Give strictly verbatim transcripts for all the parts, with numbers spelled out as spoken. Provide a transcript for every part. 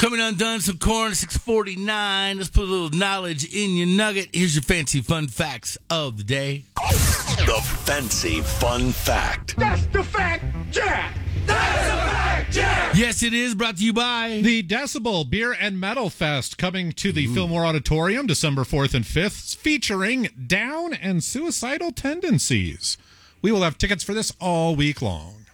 Coming undone, some corn, six forty-nine. Let's put a little knowledge in your nugget. Here's your fancy fun facts of the day. The fancy fun fact. That's the fact, Jack. That's the fact, Jack. Yes, it is brought to you by the Decibel Beer and Metal Fest, coming to the Ooh. Fillmore Auditorium December fourth and fifth, featuring Down and Suicidal Tendencies. We will have tickets for this all week long.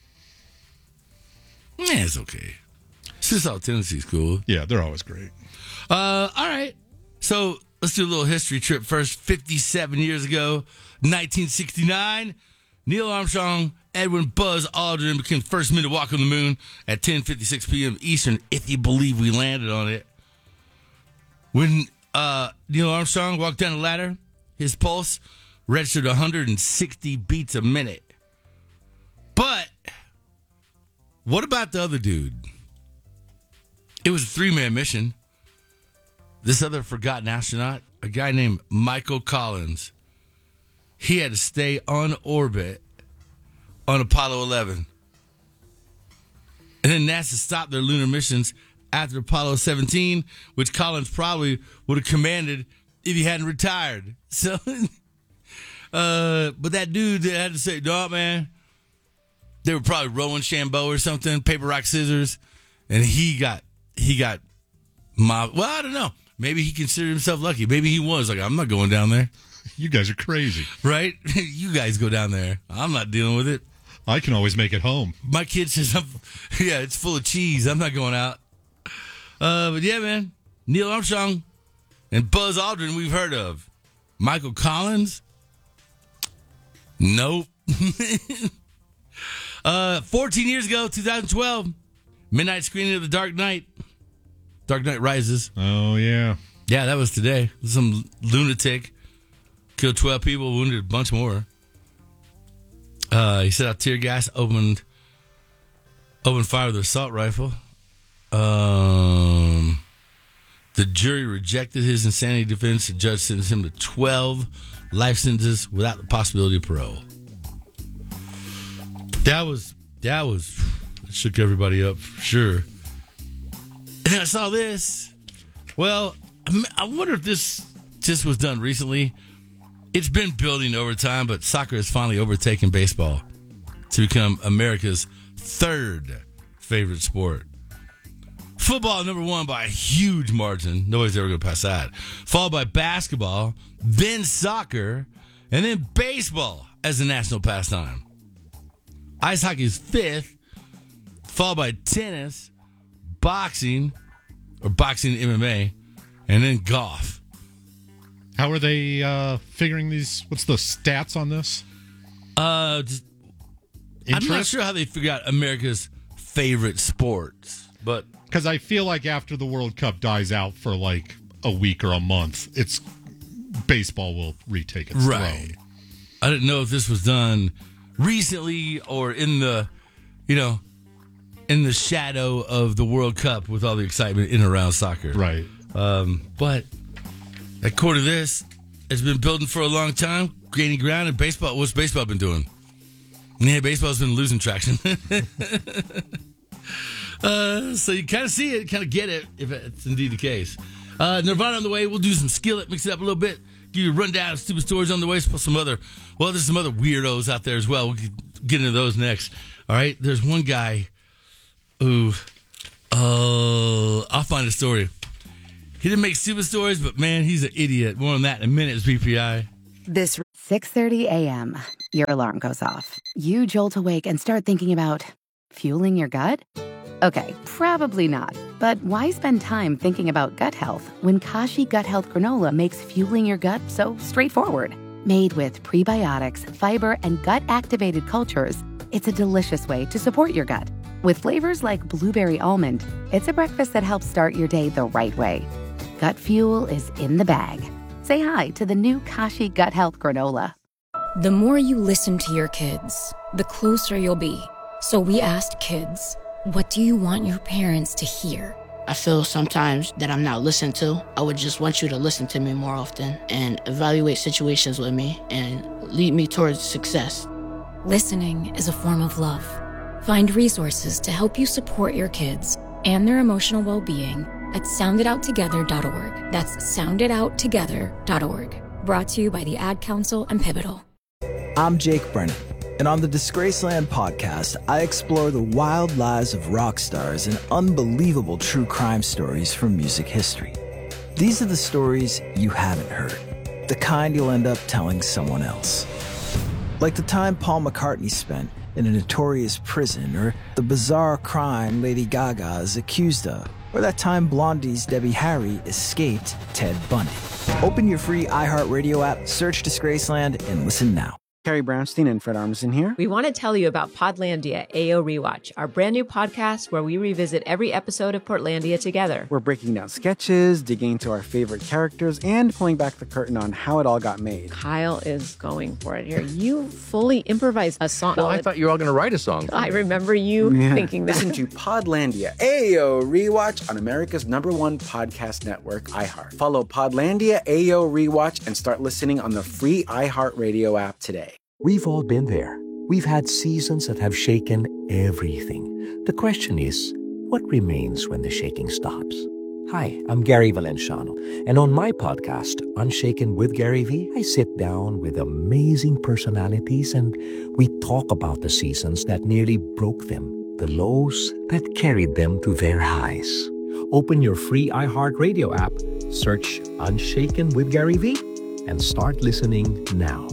Yeah, it's okay. Suicidal Tendencies cool. Yeah, they're always great. Uh, all right. So let's do a little history trip first. fifty-seven years ago, nineteen sixty-nine, Neil Armstrong, Edwin Buzz Aldrin became the first men to walk on the moon at ten fifty-six p.m. Eastern, if you believe we landed on it. When uh, Neil Armstrong walked down the ladder, his pulse registered one hundred sixty beats a minute. But what about the other dude? It was a three-man mission. This other forgotten astronaut, a guy named Michael Collins, he had to stay on orbit on Apollo eleven. And then NASA stopped their lunar missions after Apollo seventeen, which Collins probably would have commanded if he hadn't retired. So, uh, but that dude that had to say, no, man, they were probably rowing Shambo or something, paper, rock, scissors, and he got He got mobbed. Well, I don't know. Maybe he considered himself lucky. Maybe he was like, I'm not going down there. You guys are crazy. Right? You guys go down there. I'm not dealing with it. I can always make it home. My kid says, I'm, yeah, it's full of cheese. I'm not going out. Uh, but yeah, man. Neil Armstrong and Buzz Aldrin we've heard of. Michael Collins? Nope. uh, fourteen years ago, twenty twelve. Midnight screening of The Dark Knight. Dark Knight Rises. Oh, yeah. Yeah, that was today. Some lunatic killed twelve people, wounded a bunch more. Uh, he set out tear gas, opened opened fire with an assault rifle. Um, the jury rejected his insanity defense. The judge sentenced him to twelve life sentences without the possibility of parole. That was, that was... shook everybody up for sure. And then I saw this. Well, I wonder if this just was done recently. It's been building over time, but soccer has finally overtaken baseball to become America's third favorite sport. Football number one by a huge margin. Nobody's ever going to pass that. Followed by basketball, then soccer, and then baseball as a national pastime. Ice hockey is fifth, followed by tennis, boxing, or boxing M M A, and then golf. How are they uh, figuring these? What's the stats on this? Uh, just, I'm not sure how they figure out America's favorite sports, but because I feel like after the World Cup dies out for like a week or a month, it's baseball will retake its right. throne. I didn't know if this was done recently or in the, you know, in the shadow of the World Cup with all the excitement in and around soccer. Right. Um, but according to this, it's been building for a long time, gaining ground, and baseball, what's baseball been doing? Yeah, baseball's been losing traction. uh, so you kind of see it, kind of get it, if it's indeed the case. Uh, Nirvana on the way. We'll do some Skillet, mix it up a little bit, give you a rundown of stupid stories on the way. Some other, well, there's some other weirdos out there as well. We'll get into those next. All right, there's one guy who, uh, I'll find a story. He didn't make stupid stories, but man, he's an idiot. More on that in a minute. It's B P I. This six thirty a.m., your alarm goes off. You jolt awake and start thinking about fueling your gut? Okay, probably not. But why spend time thinking about gut health when Kashi Gut Health Granola makes fueling your gut so straightforward? Made with prebiotics, fiber, and gut-activated cultures, it's a delicious way to support your gut. With flavors like blueberry almond, it's a breakfast that helps start your day the right way. Gut fuel is in the bag. Say hi to the new Kashi Gut Health Granola. The more you listen to your kids, the closer you'll be. So we asked kids, what do you want your parents to hear? I feel sometimes that I'm not listened to. I would just want you to listen to me more often and evaluate situations with me and lead me towards success. Listening is a form of love. Find resources to help you support your kids and their emotional well-being at sound it out together dot org. That's sound it out together dot org. Brought to you by the Ad Council and Pivotal. I'm Jake Brennan, and on the Disgraceland podcast, I explore the wild lives of rock stars and unbelievable true crime stories from music history. These are the stories you haven't heard, the kind you'll end up telling someone else. Like the time Paul McCartney spent in a notorious prison, or the bizarre crime Lady Gaga is accused of, or that time Blondie's Debbie Harry escaped Ted Bundy. Open your free iHeartRadio app, search Disgraceland, and listen now. Carrie Brownstein and Fred Armisen here. We want to tell you about Podlandia A O Rewatch, our brand new podcast where we revisit every episode of Portlandia together. We're breaking down sketches, digging into our favorite characters, and pulling back the curtain on how it all got made. Kyle is going for it here. You fully improvised a song. Well, I thought you were all going to write a song. I remember you yeah. thinking that. Listen to Podlandia A O Rewatch on America's number one podcast network, iHeart. Follow Podlandia A O Rewatch and start listening on the free iHeartRadio app today. We've all been there. We've had seasons that have shaken everything. The question is, what remains when the shaking stops? Hi, I'm Gary Valenciano, and on my podcast, Unshaken with Gary V, I sit down with amazing personalities and we talk about the seasons that nearly broke them, the lows that carried them to their highs. Open your free iHeartRadio app, search Unshaken with Gary V, and start listening now.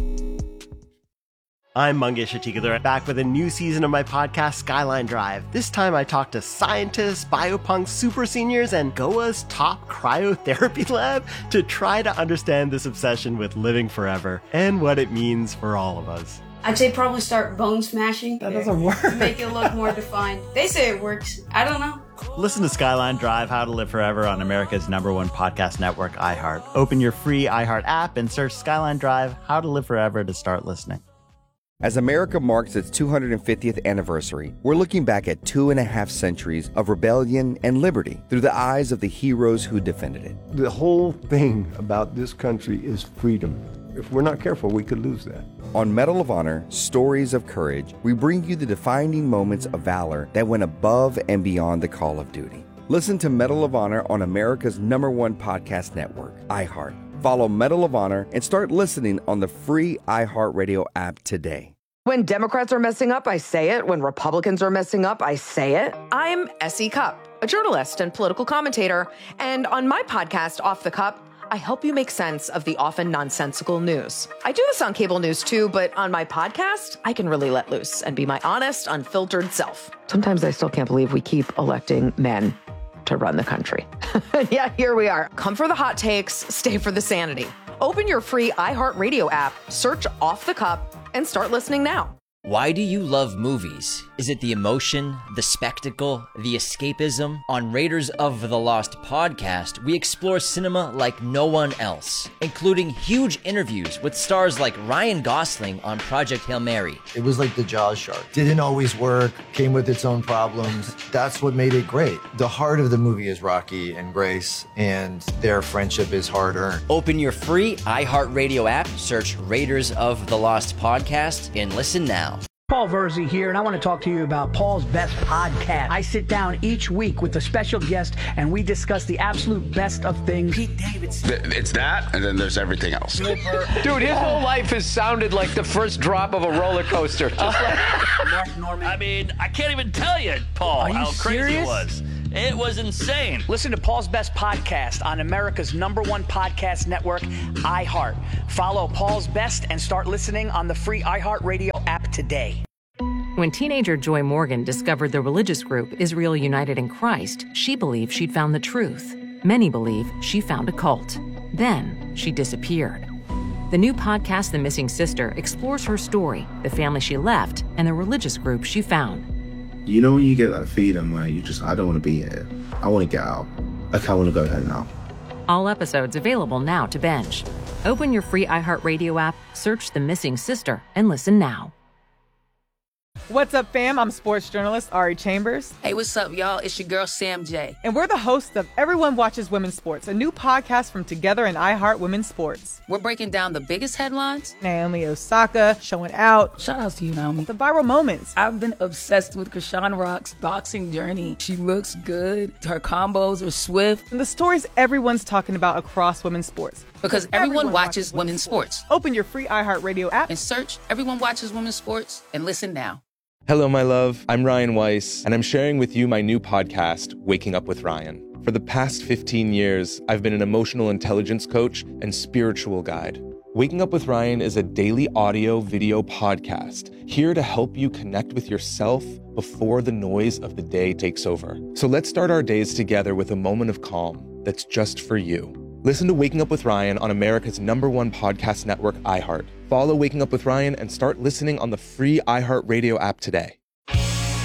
I'm Mangesh Hattikudur, back with a new season of my podcast, Skyline Drive. This time I talk to scientists, biopunks, super seniors, and Goa's top cryotherapy lab to try to understand this obsession with living forever and what it means for all of us. I'd say probably start bone smashing. That doesn't work. Make it look more defined. They say it works. I don't know. Listen to Skyline Drive, How to Live Forever on America's number one podcast network, iHeart. Open your free iHeart app and search Skyline Drive, How to Live Forever to start listening. As America marks its two hundred fiftieth anniversary, we're looking back at two and a half centuries of rebellion and liberty through the eyes of the heroes who defended it. The whole thing about this country is freedom. If we're not careful, we could lose that. On Medal of Honor, Stories of Courage, we bring you the defining moments of valor that went above and beyond the call of duty. Listen to Medal of Honor on America's number one podcast network, iHeart. Follow Medal of Honor and start listening on the free iHeartRadio app today. When Democrats are messing up, I say it. When Republicans are messing up, I say it. I'm Essie Cupp, a journalist and political commentator. And on my podcast, Off the Cup, I help you make sense of the often nonsensical news. I do this on cable news too, but on my podcast, I can really let loose and be my honest, unfiltered self. Sometimes I still can't believe we keep electing men to run the country. Yeah, here we are. Come for the hot takes, stay for the sanity. Open your free iHeartRadio app, search Off the Cup, and start listening now. Why do you love movies? Is it the emotion, the spectacle, the escapism? On Raiders of the Lost podcast, we explore cinema like no one else, including huge interviews with stars like Ryan Gosling on Project Hail Mary. It was like the Jaws shark. Didn't always work, came with its own problems. That's what made it great. The heart of the movie is Rocky and Grace, and their friendship is hard-earned. Open your free iHeartRadio app, search Raiders of the Lost podcast, and listen now. Paul Verzi here, and I want to talk to you about Paul's Best Podcast. I sit down each week with a special guest, and we discuss the absolute best of things. Pete Davidson. It's that, and then there's everything else. Dude, his whole life has sounded like the first drop of a roller coaster. Just like Mark Norman. I mean, I can't even tell you, Paul, you how crazy serious? it was. It was insane. Listen to Paul's Best Podcast on America's number one podcast network, iHeart. Follow Paul's Best and start listening on the free iHeartRadio app today. When teenager Joy Morgan discovered the religious group Israel United in Christ, she believed she'd found the truth. Many believe she found a cult. Then she disappeared. The new podcast, The Missing Sister, explores her story, the family she left, and the religious group she found. You know when you get that feeling where you just, I don't want to be here. I want to get out. Like, I want to go home now. All episodes available now to binge. Open your free iHeartRadio app, search The Missing Sister, and listen now. What's up, fam? I'm sports journalist Ari Chambers. Hey, what's up, y'all? It's your girl, Sam J. And we're the hosts of Everyone Watches Women's Sports, a new podcast from Together and iHeart Women's Sports. We're breaking down the biggest headlines. Naomi Osaka showing out. Shout out to you, Naomi. The viral moments. I've been obsessed with Krishan Rock's boxing journey. She looks good. Her combos are swift. And the stories everyone's talking about across women's sports. Because everyone, everyone watches, watches women's sports. sports. Open your free iHeartRadio app and search Everyone Watches Women's Sports and listen now. Hello, my love. I'm Ryan Weiss, and I'm sharing with you my new podcast, Waking Up with Ryan. For the past fifteen years, I've been an emotional intelligence coach and spiritual guide. Waking Up with Ryan is a daily audio video podcast here to help you connect with yourself before the noise of the day takes over. So let's start our days together with a moment of calm that's just for you. Listen to Waking Up with Ryan on America's number one podcast network, iHeart. Follow Waking Up with Ryan and start listening on the free iHeartRadio app today.